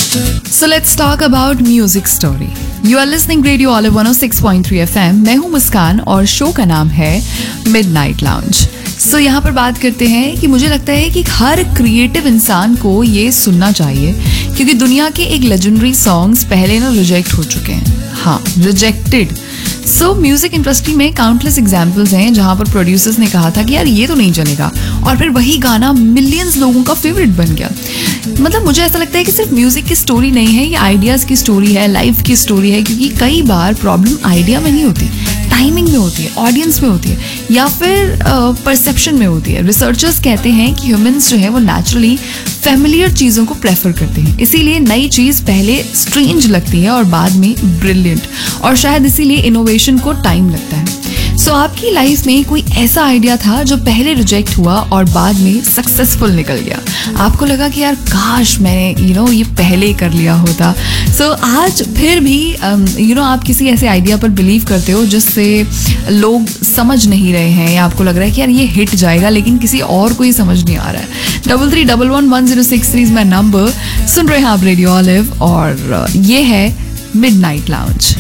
So let's talk about music story. You are listening Radio Olive 106.3 FM. मैं हूँ मुस्कान और show का नाम है Midnight Lounge. So यहाँ पर बात करते हैं कि मुझे लगता है कि हर क्रिएटिव इंसान को ये सुनना चाहिए क्योंकि दुनिया के एक लेजेंडरी सॉन्ग्स पहले ना रिजेक्ट हो चुके हैं. हाँ, रिजेक्टेड. सो म्यूजिक इंडस्ट्री में काउंटलेस एग्जाम्पल्स हैं जहां पर प्रोड्यूसर्स ने कहा था कि यार ये तो नहीं चलेगा और फिर वही गाना मिलियंस लोगों का फेवरेट बन गया. मतलब मुझे ऐसा लगता है कि सिर्फ म्यूजिक की स्टोरी नहीं है, ये आइडियाज़ की स्टोरी है, लाइफ की स्टोरी है. क्योंकि कई बार प्रॉब्लम आइडिया में नहीं होती, टाइमिंग में होती है, ऑडियंस में होती है या फिर परसेप्शन में होती है. रिसर्चर्स कहते हैं कि ह्यूमंस जो है वो नेचुरली फैमिलियर चीज़ों को प्रेफर करते हैं. इसीलिए नई चीज़ पहले स्ट्रेंज लगती है और बाद में ब्रिलियंट, और शायद इसीलिए इनोवेशन को टाइम लगता है. सो आपकी लाइफ में कोई ऐसा आइडिया था जो पहले रिजेक्ट हुआ और बाद में सक्सेसफुल निकल गया. आपको लगा कि यार काश मैंने ये पहले कर लिया होता. सो आज फिर भी आप किसी ऐसे आइडिया पर बिलीव करते हो जिससे लोग समझ नहीं रहे हैं या आपको लग रहा है कि यार ये हिट जाएगा लेकिन किसी और को ही समझ नहीं आ रहा है. 33111063 इज माई नंबर. सुन रहे हैं आप रेडियो ऑलिव और ये है मिडनाइट लाउंज.